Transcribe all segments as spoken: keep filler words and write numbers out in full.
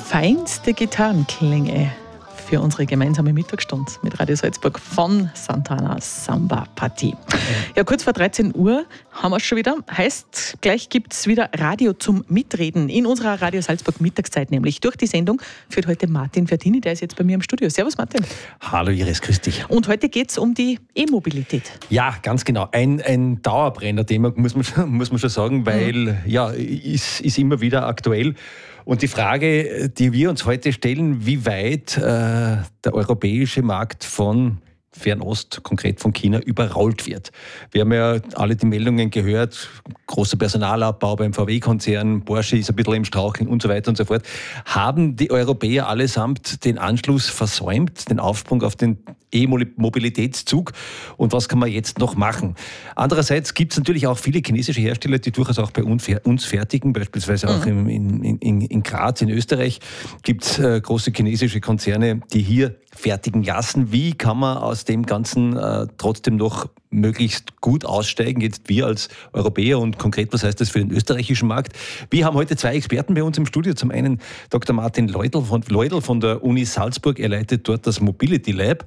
Feinste Gitarrenklänge für unsere gemeinsame Mittagsstunde mit Radio Salzburg von Santana Samba Party. Ja, kurz vor dreizehn Uhr haben wir es schon wieder. Heißt, gleich gibt es wieder Radio zum Mitreden in unserer Radio Salzburg Mittagszeit, nämlich durch die Sendung führt heute Martin Verdini, der ist jetzt bei mir im Studio. Servus Martin. Hallo Iris, grüß dich. Und heute geht es um die E-Mobilität. Ja, ganz genau. Ein, ein Dauerbrenner-Thema, muss man, schon, muss man schon sagen, weil mhm. ja, ist, ist immer wieder aktuell. Und die Frage, die wir uns heute stellen, wie weit äh, der europäische Markt von Fernost, konkret von China, überrollt wird. Wir haben ja alle die Meldungen gehört, großer Personalabbau beim V W-Konzern, Porsche ist ein bisschen im Straucheln und so weiter und so fort. Haben die Europäer allesamt den Anschluss versäumt, den Aufsprung auf den E-Mobilitätszug? Und was kann man jetzt noch machen? Andererseits gibt es natürlich auch viele chinesische Hersteller, die durchaus auch bei uns fertigen, beispielsweise auch mhm. in, in, in Graz, in Österreich, gibt es äh, große chinesische Konzerne, die hier fertigen lassen. Wie kann man aus dem Ganzen äh, trotzdem noch möglichst gut aussteigen, jetzt wir als Europäer, und konkret, was heißt das für den österreichischen Markt? Wir haben heute zwei Experten bei uns im Studio. Zum einen Doktor Martin Leudl von, Leudl von der Uni Salzburg, er leitet dort das Mobility Lab.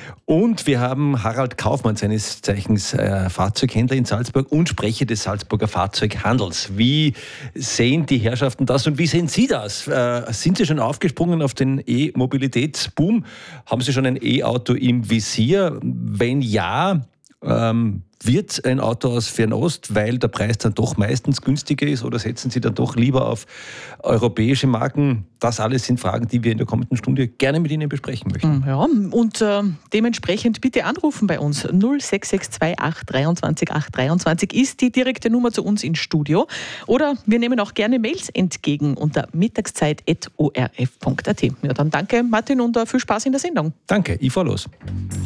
Und wir haben Harald Kaufmann, seines Zeichens äh, Fahrzeughändler in Salzburg und Sprecher des Salzburger Fahrzeughandels. Wie sehen die Herrschaften das und wie sehen Sie das? Äh, sind Sie schon aufgesprungen auf den E-Mobilitätsboom? Haben Sie schon ein E-Auto im Visier? Wenn ja, ähm, wird ein Auto aus Fernost, weil der Preis dann doch meistens günstiger ist, oder setzen Sie dann doch lieber auf europäische Marken? Das alles sind Fragen, die wir in der kommenden Stunde gerne mit Ihnen besprechen möchten. Ja, und äh, dementsprechend bitte anrufen bei uns. null sechs sechs zwei acht dreiundzwanzig acht dreiundzwanzig ist die direkte Nummer zu uns ins Studio. Oder wir nehmen auch gerne Mails entgegen unter mittagszeit at o r f punkt a t. Ja, dann danke Martin und uh, viel Spaß in der Sendung. Danke, ich fahr los.